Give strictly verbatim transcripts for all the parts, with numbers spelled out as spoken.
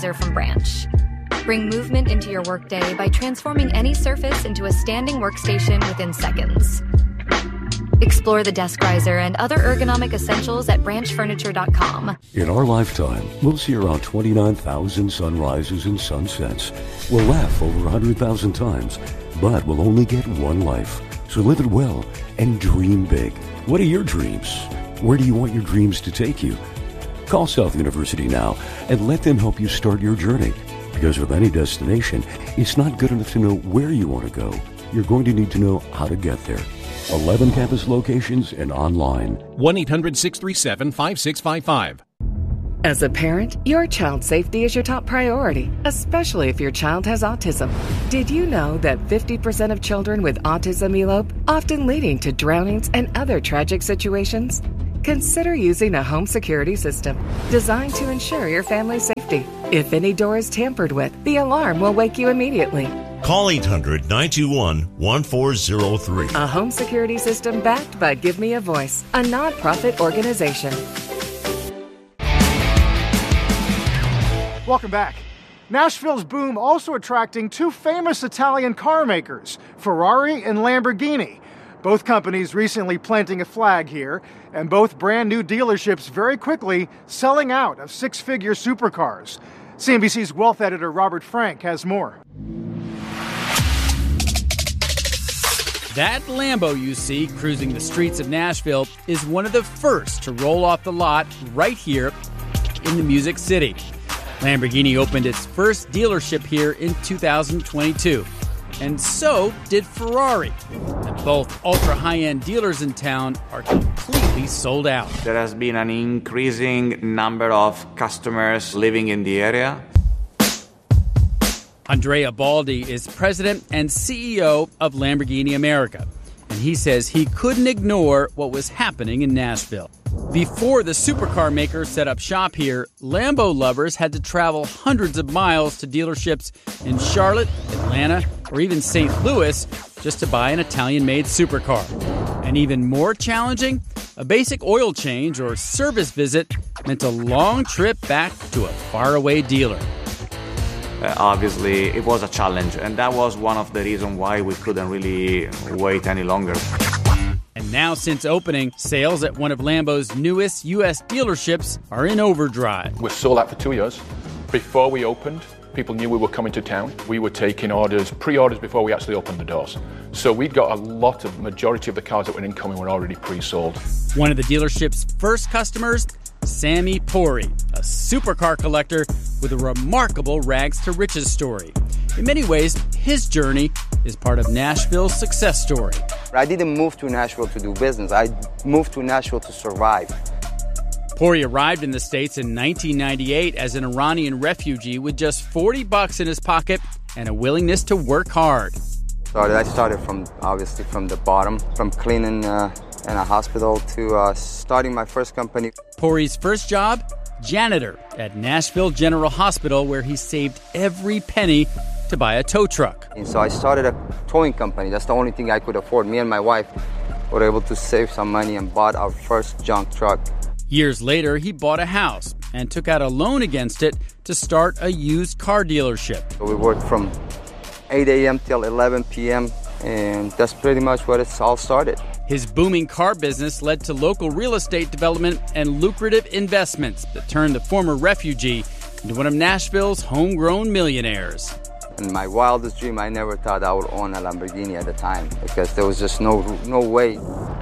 from Branch. Bring movement into your workday by transforming any surface into a standing workstation within seconds. Explore the desk riser and other ergonomic essentials at branch furniture dot com. In our lifetime, we'll see around twenty-nine thousand sunrises and sunsets. We'll laugh over one hundred thousand times, but we'll only get one life. So live it well and dream big. What are your dreams? Where do you want your dreams to take you? Call South University now and let them help you start your journey. Because with any destination, it's not good enough to know where you want to go. You're going to need to know how to get there. eleven campus locations and online. one eight hundred six three seven five six five five. As a parent, your child's safety is your top priority, especially if your child has autism. Did you know that fifty percent of children with autism elope, often leading to drownings and other tragic situations? Consider using a home security system designed to ensure your family's safety. If any door is tampered with, the alarm will wake you immediately. Call eight hundred nine two one one four zero three. A home security system backed by Give Me a Voice, a nonprofit organization. Welcome back. Nashville's boom also attracting two famous Italian car makers, Ferrari and Lamborghini. Both companies recently planting a flag here, and both brand new dealerships very quickly selling out of six-figure supercars. C N B C's wealth editor Robert Frank has more. That Lambo you see cruising the streets of Nashville is one of the first to roll off the lot right here in the Music City. Lamborghini opened its first dealership here in two thousand twenty-two, and so did Ferrari. And both ultra-high-end dealers in town are completely sold out. There has been an increasing number of customers living in the area. Andrea Baldi is president and C E O of Lamborghini America, and he says he couldn't ignore what was happening in Nashville. Before the supercar maker set up shop here, Lambo lovers had to travel hundreds of miles to dealerships in Charlotte, Atlanta, or even Saint Louis just to buy an Italian-made supercar. And even more challenging, a basic oil change or service visit meant a long trip back to a faraway dealer. Uh, obviously, it was a challenge, and that was one of the reasons why we couldn't really wait any longer. And now, since opening, sales at one of Lambo's newest U S dealerships are in overdrive. We're sold out for two years. Before we opened, people knew we were coming to town. We were taking orders, pre-orders before we actually opened the doors. So we got a lot of, majority of the cars that were incoming were already pre-sold. One of the dealership's first customers, Sammy Pori, a supercar collector with a remarkable rags-to-riches story. In many ways, his journey is part of Nashville's success story. I didn't move to Nashville to do business. I moved to Nashville to survive. Pori arrived in the States in nineteen ninety-eight as an Iranian refugee with just forty bucks in his pocket and a willingness to work hard. So I started from, obviously, from the bottom, from cleaning uh, in a hospital to uh, starting my first company. Pori's first job? Janitor at Nashville General Hospital, where he saved every penny to buy a tow truck. And so I started a towing company. That's the only thing I could afford. Me and my wife were able to save some money and bought our first junk truck. Years later, he bought a house and took out a loan against it to start a used car dealership. So we worked from eight a.m. till eleven p.m., and that's pretty much where it's all started. His booming car business led to local real estate development and lucrative investments that turned the former refugee into one of Nashville's homegrown millionaires. In my wildest dream, I never thought I would own a Lamborghini at the time because there was just no no way.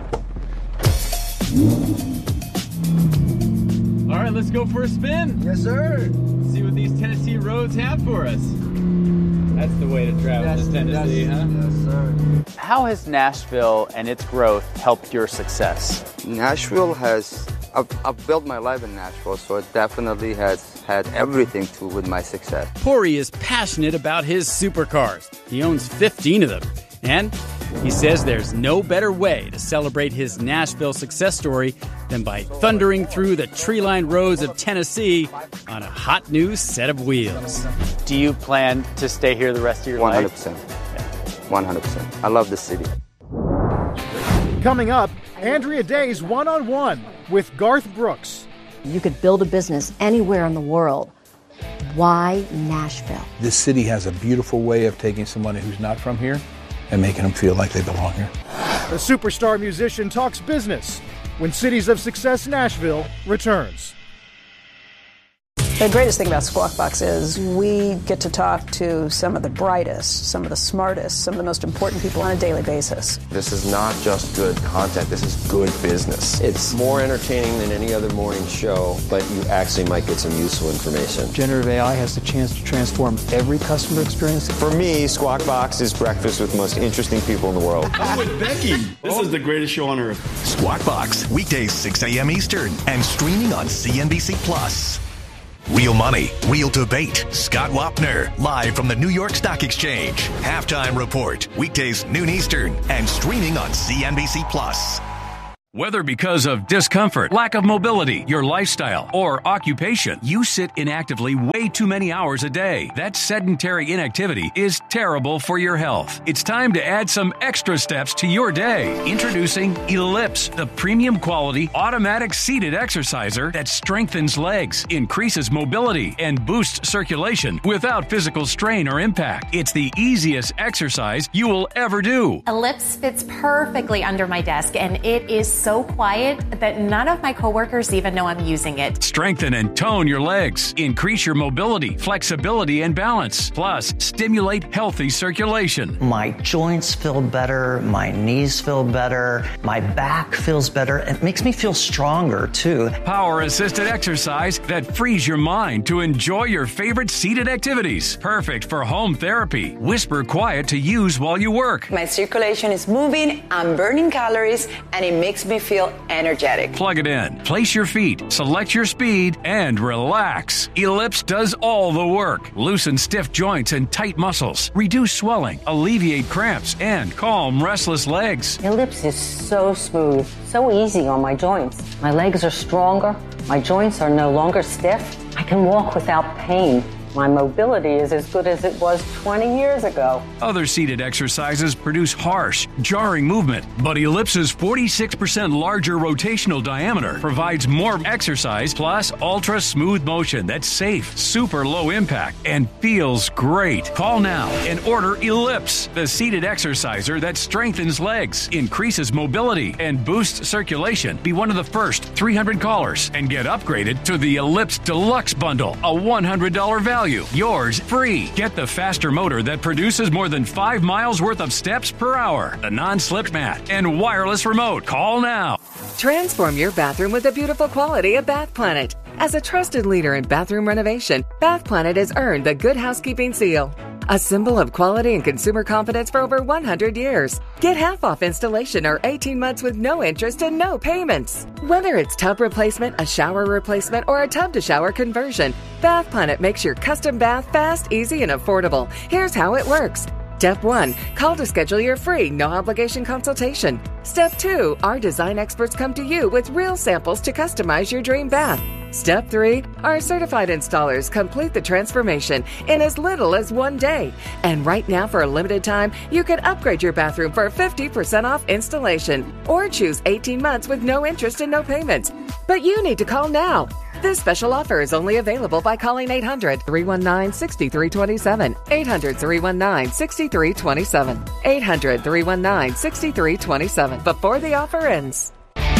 All right, let's go for a spin. Yes, sir. See what these Tennessee roads have for us. That's the way to travel yes, to Tennessee, yes, huh? Yes, sir. How has Nashville and its growth helped your success? Nashville has, I've, I've built my life in Nashville, so it definitely has had everything to with my success. Pori is passionate about his supercars. He owns fifteen of them. And he says there's no better way to celebrate his Nashville success story than by thundering through the tree-lined roads of Tennessee on a hot new set of wheels. Do you plan to stay here the rest of your one hundred life? percent. one hundred percent. I love the city. Coming up, Andrea Day's one-on-one with Garth Brooks. You could build a business anywhere in the world, Why Nashville? This city has a beautiful way of taking somebody who's not from here and making them feel like they belong here. The superstar musician talks business when Cities of Success Nashville returns. The greatest thing about Squawk Box is we get to talk to some of the brightest, some of the smartest, some of the most important people on a daily basis. This is not just good content, this is good business. It's more entertaining than any other morning show, but you actually might get some useful information. Generative A I has the chance to transform every customer experience. For me, Squawk Box is breakfast with the most interesting people in the world. I'm with Becky. This is the greatest show on earth. Squawk Box, weekdays six a.m. Eastern and streaming on C N B C Plus. Real Money, Real Debate. Scott Wapner, live from the New York Stock Exchange. Halftime Report, weekdays noon Eastern and streaming on C N B C Plus. Whether because of discomfort, lack of mobility, your lifestyle, or occupation, you sit inactively way too many hours a day. That sedentary inactivity is terrible for your health. It's time to add some extra steps to your day. Introducing Ellipse, the premium quality automatic seated exerciser that strengthens legs, increases mobility, and boosts circulation without physical strain or impact. It's the easiest exercise you will ever do. Ellipse fits perfectly under my desk, and it is so quiet that none of my coworkers even know I'm using it. Strengthen and tone your legs. Increase your mobility, flexibility, and balance. Plus, stimulate healthy circulation. My joints feel better. My knees feel better. My back feels better. It makes me feel stronger, too. Power-assisted exercise that frees your mind to enjoy your favorite seated activities. Perfect for home therapy. Whisper quiet to use while you work. My circulation is moving, I'm burning calories, and it makes me feel energetic. Plug it in, place your feet, select your speed, and relax. Ellipse does all the work. Loosen stiff joints and tight muscles. Reduce swelling, alleviate cramps, and calm restless legs. Ellipse is so smooth, so easy on my joints. My legs are stronger. My joints are no longer stiff. I can walk without pain. My mobility is as good as it was twenty years ago. Other seated exercises produce harsh, jarring movement, but Ellipse's forty-six percent larger rotational diameter provides more exercise plus ultra smooth motion that's safe, super low impact, and feels great. Call now and order Ellipse, the seated exerciser that strengthens legs, increases mobility, and boosts circulation. Be one of the first three hundred callers and get upgraded to the Ellipse Deluxe Bundle, a one hundred dollars value. Yours free. Get the faster motor that produces more than five miles worth of steps per hour, the non-slip mat, and wireless remote. Call now. Transform your bathroom with the beautiful quality of Bath Planet. As a trusted leader in bathroom renovation, Bath Planet has earned the Good Housekeeping seal, a symbol of quality and consumer confidence for over one hundred years. Get half off installation or eighteen months with no interest and no payments. Whether it's tub replacement, a shower replacement, or a tub-to-shower conversion, Bath Planet makes your custom bath fast, easy, and affordable. Here's how it works. Step one, call to schedule your free, no-obligation consultation. Step two, our design experts come to you with real samples to customize your dream bath. Step three, our certified installers complete the transformation in as little as one day. And right now, for a limited time, you can upgrade your bathroom for fifty percent off installation or choose eighteen months with no interest and no payments. But you need to call now. This special offer is only available by calling eight hundred, three one nine, six three two seven, eight hundred, three one nine, six three two seven, eight hundred, three one nine, six three two seven before the offer ends.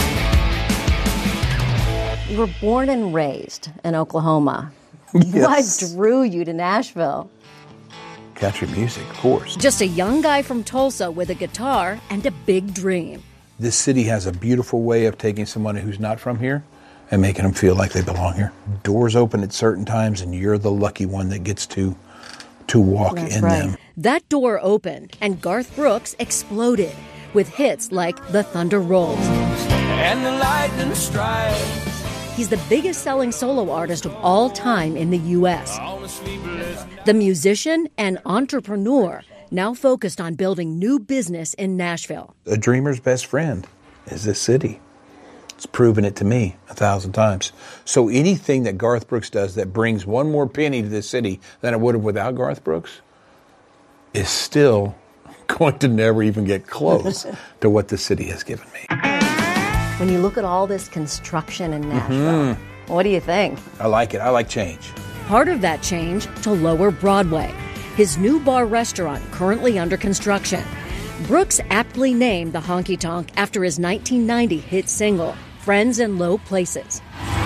You were born and raised in Oklahoma. Yes. What drew you to Nashville? Country music, of course. Just a young guy from Tulsa with a guitar and a big dream. This city has a beautiful way of taking somebody who's not from here and making them feel like they belong here. Doors open at certain times, and you're the lucky one that gets to to walk That's in right. them. That door opened, and Garth Brooks exploded with hits like The Thunder Rolls. And the lightning strikes. He's the biggest selling solo artist of all time in the U S. The musician and entrepreneur, now focused on building new business in Nashville. A dreamer's best friend is this city. It's proven it to me a thousand times. So anything that Garth Brooks does that brings one more penny to this city than it would have without Garth Brooks is still going to never even get close to what this city has given me. When you look at all this construction in Nashville, Mm-hmm. what do you think? I like it. I like change. Part of that change to Lower Broadway, his new bar restaurant currently under construction. Brooks aptly named the honky tonk after his nineteen ninety hit single, Friends in Low Places.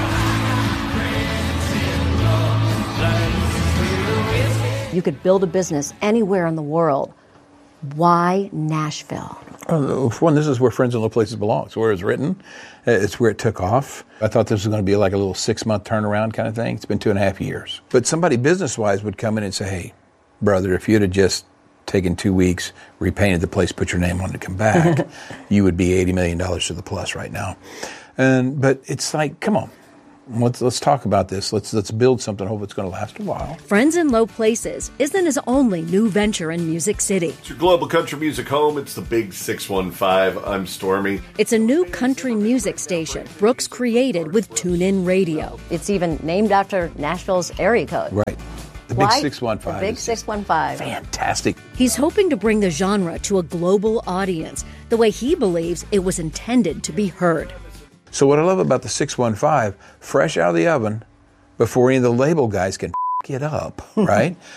You could build a business anywhere in the world. Why Nashville? Uh, for one, this is where Friends in Low Places belong. It's where it's written. It's where it took off. I thought this was going to be like a little six-month turnaround kind of thing. It's been two and a half years. But somebody business-wise would come in and say, hey, brother, if you'd have just taken two weeks, repainted the place, put your name on it, come back, you would be eighty million dollars to the plus right now. And But it's like, come on. Let's let's talk about this. Let's let's build something. Hope it's going to last a while. Friends in Low Places isn't his only new venture in Music City. It's your global country music home. It's the Big six one five. I'm Stormy. It's a new country music station Brooks created with TuneIn Radio. It's even named after Nashville's area code. Right. The Why? Big six one five. The Big six one five. Fantastic. He's hoping to bring the genre to a global audience, the way he believes it was intended to be heard. So what I love about the six one five, fresh out of the oven, before any of the label guys can f*** it up, right?